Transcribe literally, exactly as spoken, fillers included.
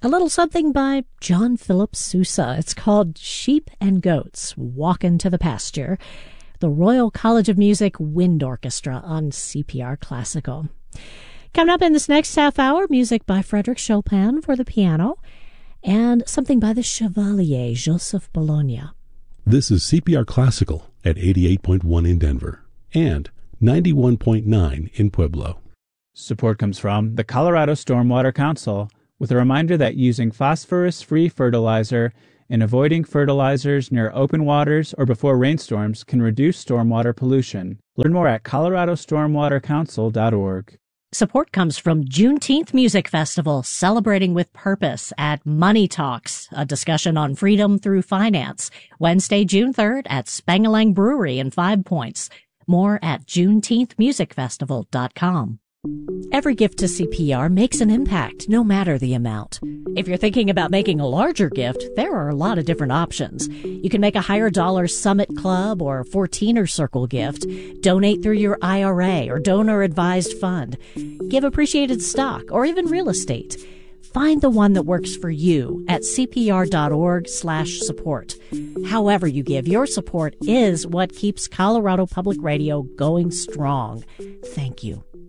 a little something by John Philip Sousa. It's called Sheep and Goats Walk Into the Pasture. The Royal College of Music Wind Orchestra on C P R Classical. Coming up in this next half hour, music by Frédéric Chopin for the piano and something by the Chevalier Joseph Bologna. This is C P R Classical at eighty-eight point one in Denver and ninety-one point nine in Pueblo. Support comes from the Colorado Stormwater Council with a reminder that using phosphorus-free fertilizer and avoiding fertilizers near open waters or before rainstorms can reduce stormwater pollution. Learn more at colorado stormwater council dot org. Support comes from Juneteenth Music Festival, celebrating with purpose at Money Talks, a discussion on freedom through finance. Wednesday, June third at Spangalang Brewery in Five Points. More at juneteenth music festival dot com. Every gift to C P R makes an impact, no matter the amount. If you're thinking about making a larger gift, there are a lot of different options. You can make a higher dollar Summit Club or fourteener Circle gift, donate through your I R A or donor-advised fund, give appreciated stock, or even real estate. Find the one that works for you at c p r dot org slash support. However you give, your support is what keeps Colorado Public Radio going strong. Thank you.